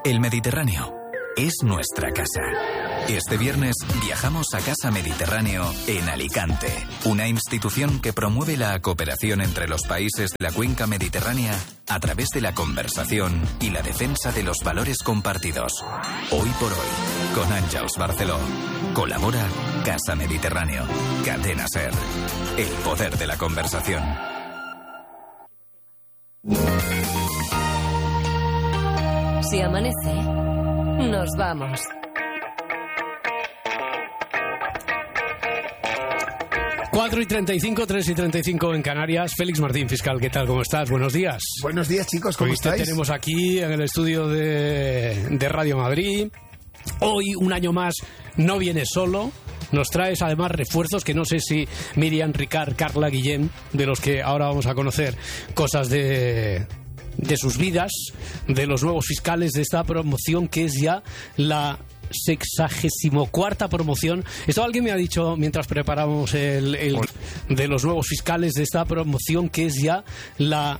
El Mediterráneo es nuestra casa. Este viernes viajamos a Casa Mediterráneo en Alicante, una institución que promueve la cooperación entre los países de la cuenca mediterránea a través de la conversación y la defensa de los valores compartidos. Hoy por hoy, con Àngels Barceló. Colabora Casa Mediterráneo, Cadena SER. El poder de la conversación. Si amanece, nos vamos. Cuatro y 35, 3 y 35 en Canarias. Félix Martín, fiscal, ¿qué tal? ¿Cómo estás? Buenos días. Buenos días, chicos, ¿cómo estáis? Hoy tenemos aquí en el estudio de Radio Madrid. Hoy, un año más, no viene solo. Nos traes además refuerzos que no sé si Miriam, Ricard, Carla, Guillem, de los que ahora vamos a conocer cosas de sus vidas, de los nuevos fiscales de esta promoción que es ya la 64ª promoción. Esto alguien me ha dicho mientras preparamos de los nuevos fiscales de esta promoción que es ya la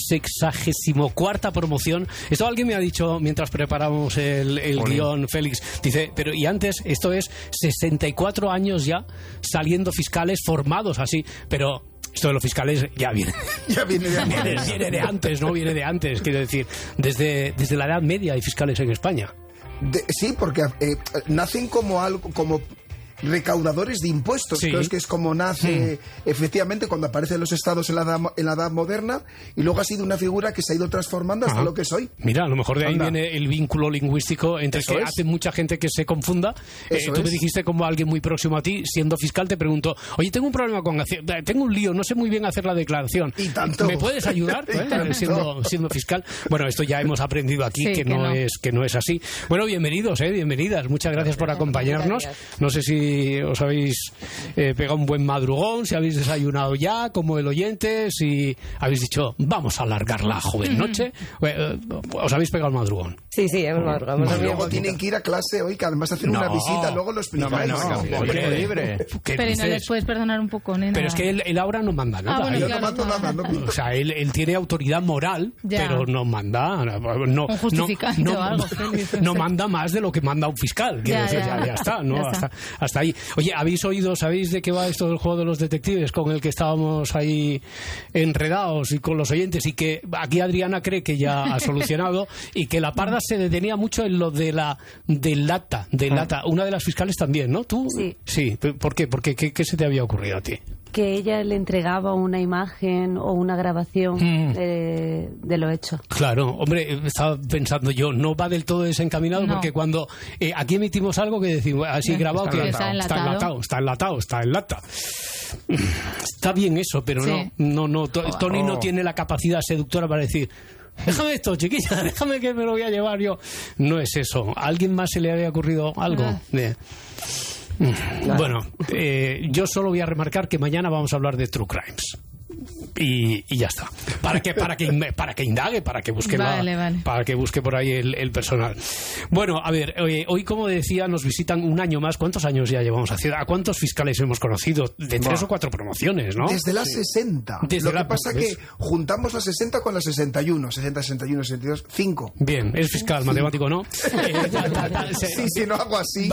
64ª promoción. Esto alguien me ha dicho mientras preparamos el guión, Félix. Dice, pero y antes, esto es 64 años ya saliendo fiscales formados así, pero esto de los fiscales ya viene. Viene de antes, ¿no? Viene de antes, quiero decir, desde la Edad Media hay fiscales en España. Sí, porque nacen como recaudadores de impuestos. Sí. Creo que es como nace efectivamente cuando aparecen los estados en la edad moderna, y luego ha sido una figura que se ha ido transformando hasta lo que es hoy. Mira, a lo mejor de ahí viene el vínculo lingüístico entre que hace mucha gente que se confunda. Tú me dijiste, como alguien muy próximo a ti, siendo fiscal, te preguntó, oye, tengo un problema tengo un lío, no sé muy bien hacer la declaración. ¿Y tanto? ¿Me puedes ayudar? Siendo fiscal. Bueno, esto ya hemos aprendido aquí, que no es así. Bueno, bienvenidos, bienvenidas. Muchas gracias por acompañarnos. No sé si os habéis pegado un buen madrugón, si habéis desayunado ya, como el oyente, si habéis dicho, vamos a alargar la joven noche. ¿Os habéis pegado el madrugón? Sí, hemos madrugado. Luego tienen que ir a clase hoy, que además hacen una visita, luego lo explicáis. Hombre, libre. Pero no les puedes perdonar un poco, nena. Pero es que él ahora no manda nada. Bueno, yo no mando nada. O sea, él tiene autoridad moral, pero no manda. Un justificante o algo. No manda más de lo que manda un fiscal. Ya está, ¿no? Hasta ahí. Oye, ¿sabéis de qué va esto del juego de los detectives con el que estábamos ahí enredados y con los oyentes, y que aquí Adriana cree que ya ha solucionado, y que la Parda se detenía mucho en lo de del lata. Una de las fiscales también, ¿no? ¿Tú? Sí. ¿Por qué? ¿Qué se te había ocurrido a ti? Que ella le entregaba una imagen o una grabación de lo hecho. Claro, hombre, estaba pensando yo, no va del todo desencaminado, porque cuando aquí emitimos algo que decimos así grabado, que está en lata. Está bien eso, pero no. Tony no tiene la capacidad seductora para decir, déjame esto, chiquilla, déjame que me lo voy a llevar yo. No es eso. ¿A alguien más se le había ocurrido algo? Bueno, yo solo voy a remarcar que mañana vamos a hablar de True Crimes. Y ya está. Para que indague, para que busque para que busque por ahí el personal. Bueno, a ver, hoy, como decía, nos visitan un año más. ¿Cuántos años ya llevamos haciendo? ¿A cuántos fiscales hemos conocido? De 3 o 4 promociones, ¿no? Desde las 60. Lo que pasa es que juntamos las 60 con las 61. 60, 61, 62, 5. Bien, es fiscal, matemático, ¿no? Sí, no hago así.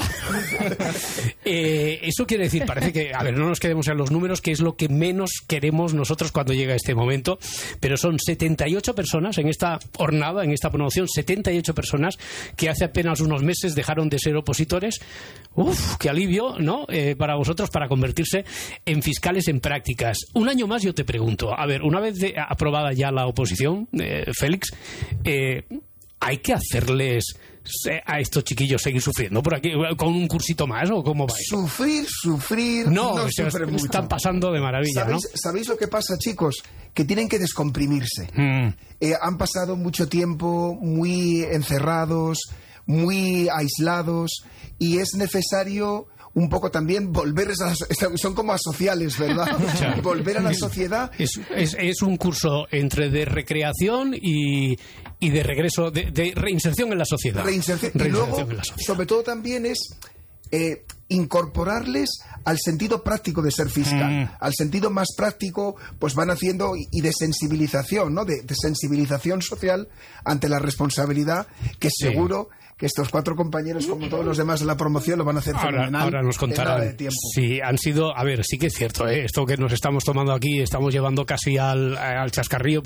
Eso quiere decir, parece que, a ver, no nos quedemos en los números, que es lo que menos queremos nosotros cuando llega este momento, pero son 78 personas en esta jornada, en esta promoción, 78 personas que hace apenas unos meses dejaron de ser opositores. Uf, qué alivio, ¿no? Para vosotros, para convertirse en fiscales en prácticas. Un año más, yo te pregunto, a ver, una vez aprobada ya la oposición, Félix, ¿hay que hacerles a estos chiquillos seguir sufriendo por aquí con un cursito más, o cómo va eso? Sufrir no están pasando de maravilla. ¿Sabéis lo que pasa, chicos? Que tienen que descomprimirse. Han pasado mucho tiempo muy encerrados, muy aislados, y es necesario un poco también volver son como asociales, ¿verdad? Volver a la sociedad. Es un curso entre de recreación y de regreso, de reinserción en la sociedad. Y luego, sobre todo también es incorporarles al sentido práctico de ser fiscal, al sentido más práctico, pues van haciendo, y de sensibilización, ¿no? De sensibilización social ante la responsabilidad, que seguro que estos 4 compañeros, como todos los demás de la promoción, lo van a hacer fenomenal. Ahora nos contarán. Sí, han sido, a ver, sí que es cierto, esto que nos estamos tomando aquí, estamos llevando casi al chascarrillo.